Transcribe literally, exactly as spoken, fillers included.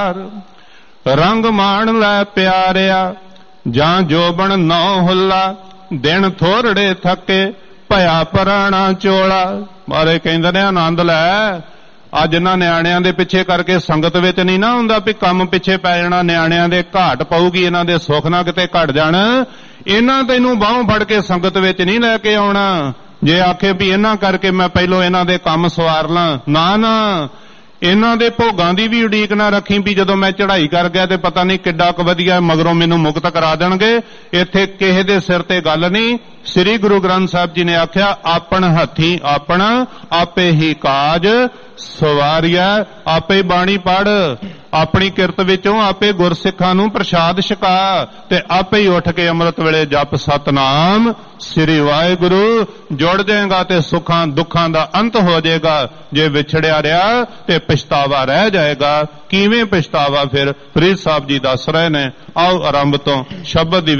रंग मान लै प्यारिया जां जोबन नौ हुल्ला दिन थोरड़े थके भया पराणा चोला। मारे कहंदे ने आनंद लै अज इन्हां निआणियां दे पिछे करके संगत विच नहीं ना हुंदा भी काम पिछे पै जाना, निआणियां दे घाट पऊगी, इन्हां दे सुख ना किते घट जाण। इन्हां तैनूं बाहों फड़ के संगत विच नहीं लैके आउणा जे आखे भी इन्हां करके मैं पहलों इन्हां दे काम सवार ਲਾਂ। ना ना इन्हां दे भोगां दी भी उड़ीक ना रखी भी जदों मैं चढ़ाई कर गया ते पता नहीं किड्डा क वधिया मगरों मैनूं मुक्त करा देणगे। इत्थे किसे दे सिर ते गल नहीं। श्री गुरु ग्रंथ साहिब जी ने आख्या आपन हथी आपना आपे ही काज सवारिया। आपे ही बाणी पढ़, अपनी किरत विचों आपे गुरसिखां नूं प्रसाद छका ते आपे ही उठ के अमृत वेले जप सतनाम श्री वाहिगुरू। जुड़ जाएगा ते सुखां दुखां दा अंत हो जाएगा। जे विछड़िया रहा ते पछतावा रह जाएगा। किवें पछतावा फिर फरीद साहब जी दस रहे ने। आओ आरंभ तो शब्द दी